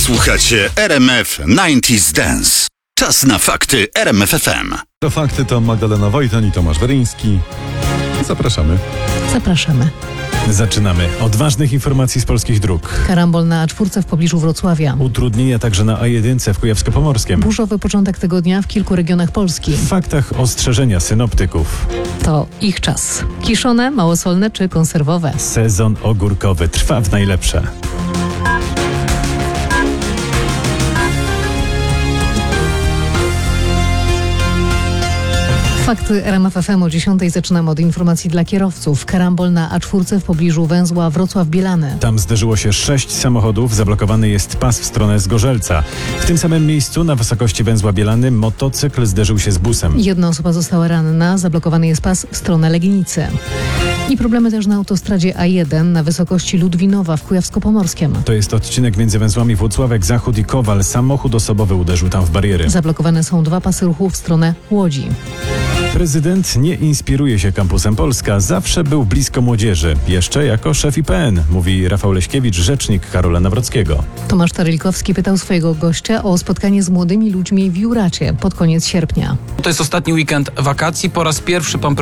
Słuchacie RMF 90s Dance. Czas na fakty RMF FM. To fakty to Magdalena Wojtan i Tomasz Weryński. Zapraszamy. Zapraszamy. Zaczynamy od ważnych informacji z polskich dróg. Karambol na A4 w pobliżu Wrocławia. Utrudnienia także na A1 w Kujawsko-Pomorskiem. Burzowy początek tego dnia w kilku regionach Polski. W faktach ostrzeżenia synoptyków. To ich czas. Kiszone, małosolne czy konserwowe? Sezon ogórkowy trwa w najlepsze. Fakty RMF FM o 10:00 zaczynamy od informacji dla kierowców. Karambol na A4 w pobliżu węzła Wrocław-Bielany. Tam zderzyło się 6 samochodów, zablokowany jest pas w stronę Zgorzelca. W tym samym miejscu na wysokości węzła Bielany motocykl zderzył się z busem. Jedna osoba została ranna, zablokowany jest pas w stronę Legnicy. I problemy też na autostradzie A1 na wysokości Ludwinowa w Kujawsko-Pomorskiem. To jest odcinek między węzłami Włocławek Zachód i Kowal. Samochód osobowy uderzył tam w bariery. Zablokowane są 2 pasy ruchu w stronę Łodzi. Prezydent nie inspiruje się Kampusem Polska, zawsze był blisko młodzieży. Jeszcze jako szef IPN, mówi Rafał Leśkiewicz, rzecznik Karola Nawrockiego. Tomasz Tarylikowski pytał swojego gościa o spotkanie z młodymi ludźmi w Juracie pod koniec sierpnia. To jest ostatni weekend wakacji. Po raz pierwszy pan